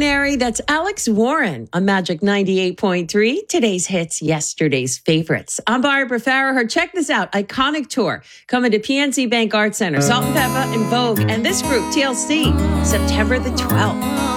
Ordinary. That's Alex Warren on Magic 98.3. Today's hits, yesterday's favorites. I'm Barbara Farraher. Check this out. Iconic tour coming to PNC Bank Arts Center. Salt and Pepper and Vogue and this group, TLC, September the 12th.